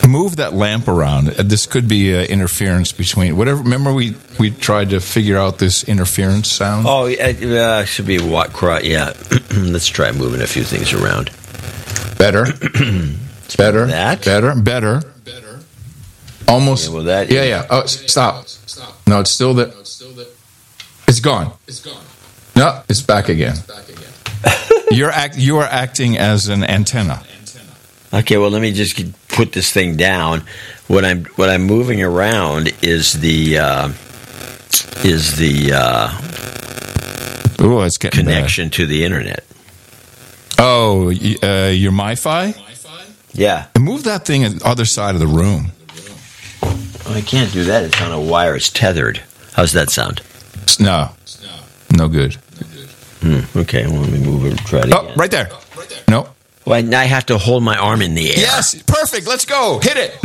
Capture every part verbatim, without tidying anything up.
Move that lamp around. This could be uh, interference between whatever. Remember, we, we tried to figure out this interference sound. Oh, it uh, should be what? Yeah. Let's try moving a few things around. Better, better, that better, better, better. Almost. Yeah, well, that yeah, yeah. Oh, stop. No, it's still there. It's gone. It's gone. No, it's back again. It's back again. You're act. You are acting as an antenna. Okay, well, let me just put this thing down. What I'm what I'm moving around is the uh, is the uh, Ooh, it's getting connection bad. to the internet. Oh, uh, your MiFi? Yeah. Move that thing at the other side of the room. Oh, I can't do that. It's on a wire. It's tethered. How's that sound? No, no good. Hmm, okay, well, let me move it. Try it oh, again. Right there. No. Well, now I have to hold my arm in the air. Yes, perfect. Let's go. Hit it.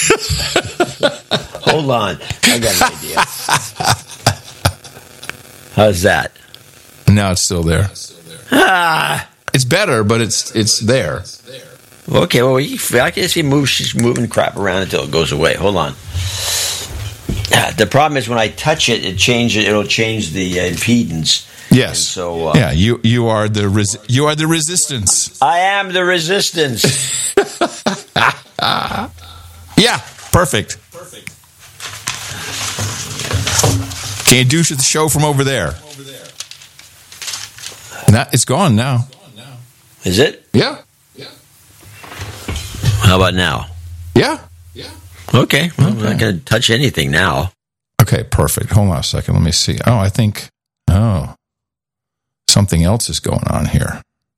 Hold on. I got an idea. How's that? No, it's still there. Ah. It's better, but it's it's there. Okay, well, I guess you move. She's moving crap around until it goes away. Hold on. The problem is when I touch it, it changes. It'll change the uh, impedance. Yes. And so uh, yeah, you you are the res- you are the resistance. I am the resistance. Yeah, perfect. Perfect. Can you do the show from over there? Over there. Now, it's gone now. Is it? Yeah. Yeah. How about now? Yeah. Yeah. Okay. Well, okay. I'm not going to touch anything now. Okay, perfect. Hold on a second. Let me see. Oh, I think. Oh. Something else is going on here.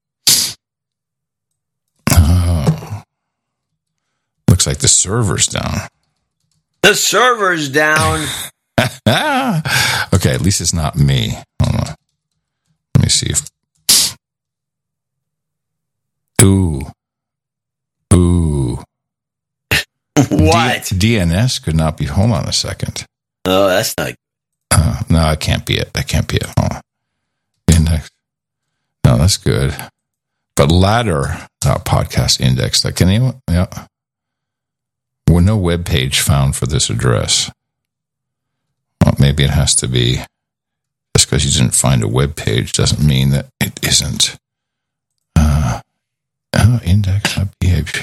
Oh. Looks like the server's down. The server's down. Okay, at least it's not me. Hold on. Let me see if... Ooh. Ooh. What? D- D N S could not be... Hold on a second. Oh, that's not... Uh, no, it can't be it. That can't be it. Hold on. Index. No, that's good. But ladder uh, podcast index. Like, can anyone? Yeah. Well, no web page found for this address. Well, maybe it has to be. Just because you didn't find a web page doesn't mean that it isn't. Uh, oh, index.php.